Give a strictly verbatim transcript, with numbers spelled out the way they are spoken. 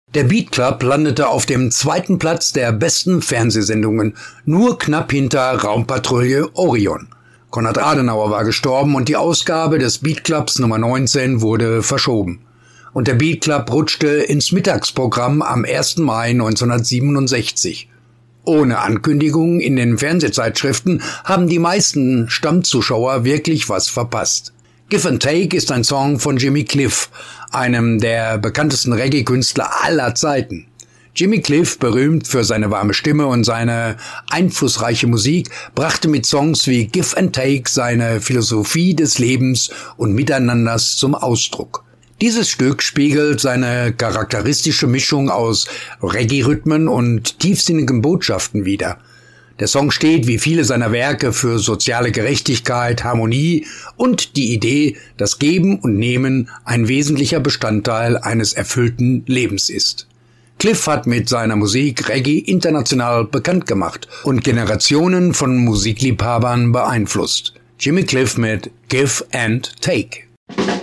Der Beat Club landete auf dem zweiten Platz der besten Fernsehsendungen, nur knapp hinter Raumpatrouille Orion. Konrad Adenauer war gestorben und die Ausgabe des Beat Clubs Nummer neunzehn wurde verschoben. Und der Beat Club rutschte ins Mittagsprogramm am ersten Mai neunzehnhundertsiebenundsechzig. Ohne Ankündigung in den Fernsehzeitschriften haben die meisten Stammzuschauer wirklich was verpasst. Give and Take ist ein Song von Jimmy Cliff, einem der bekanntesten Reggae-Künstler aller Zeiten. Jimmy Cliff, berühmt für seine warme Stimme und seine einflussreiche Musik, brachte mit Songs wie Give and Take seine Philosophie des Lebens und Miteinanders zum Ausdruck. Dieses Stück spiegelt seine charakteristische Mischung aus Reggae-Rhythmen und tiefsinnigen Botschaften wider. Der Song steht wie viele seiner Werke für soziale Gerechtigkeit, Harmonie und die Idee, dass Geben und Nehmen ein wesentlicher Bestandteil eines erfüllten Lebens ist. Cliff hat mit seiner Musik Reggae international bekannt gemacht und Generationen von Musikliebhabern beeinflusst. Jimmy Cliff mit Give and Take.